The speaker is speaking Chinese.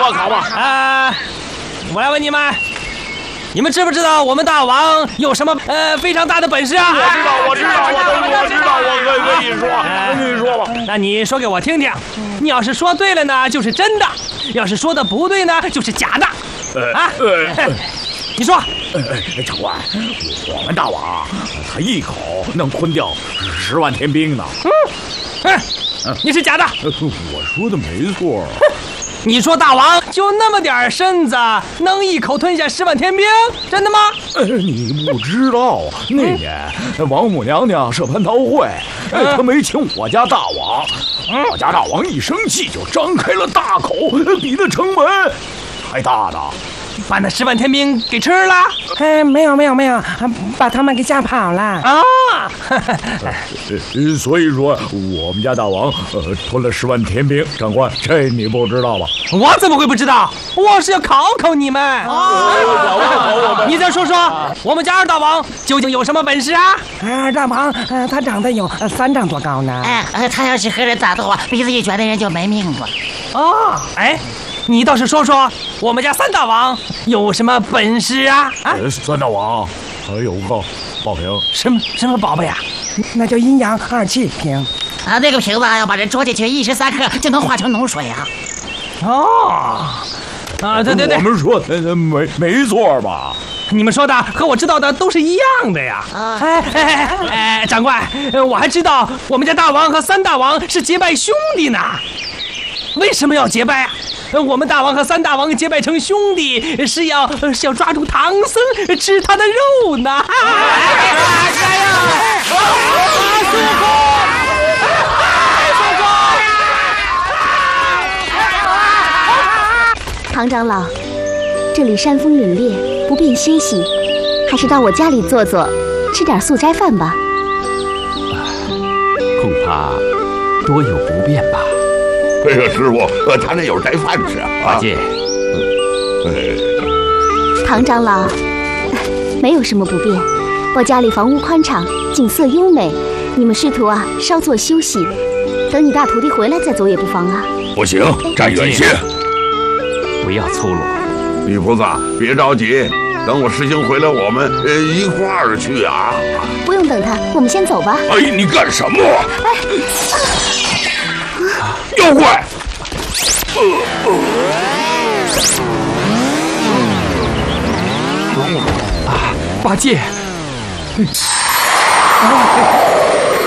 考考吧。 我来问你们，你们知不知道我们大王有什么非常大的本事啊？ 我知道，我可以说，你说吧。 那你说给我听听，你要是说对了呢，就是真的；要是说的不对呢，就是假的。你说， 长官，我们大王他一口能吞掉10万天兵呢。 你是假的。 我说的没错。 你说大王就那么点身子，能一口吞下10万天兵？真的吗？ 你不知道，那年王母娘娘设蟠桃会，她没请我家大王，我家大王一生气就张开了大口，比那城门还大呢。 把那10万天兵给吃了？ 没有，把他们给吓跑了啊！ 所以说我们家大王吞了10万天兵。长官，这你不知道吧？ 我怎么会不知道？我是要考考你们。你再说说，我们家二大王究竟有什么本事啊？ 二大王，他长得有3丈多高呢。 他要是和人打斗啊，鼻子一卷的人就没命了。 你倒是说说，我们家3大王有什么本事啊 ？3大王还有个宝瓶。 什么宝贝啊？ 那叫阴阳2气瓶。 那个瓶子要把人捉进去，13克就能化成脓水啊。 对， 我们说的没错吧？ 你们说的和我知道的都是一样的呀。长官，我还知道我们家大王和3大王是结拜兄弟呢。为什么要结拜啊？我们大王和3大王结拜成兄弟，是要抓住唐僧吃他的肉呢。 唐长老，这里山风凛冽，不便歇息，还是到我家里坐坐，吃点素斋饭吧。 恐怕多有不便吧。 师傅，他那有斋饭吃啊。 八戒， 唐长老，没有什么不便。我家里房屋宽敞，景色优美，你们师徒啊，稍作休息，等你大徒弟回来再走也不妨啊。 不行，站远些， 不要粗鲁。 李菩萨，别着急，等我师兄回来，我们一块儿去啊。 不用等他，我们先走吧。 哎，你干什么？妖怪！ 八戒，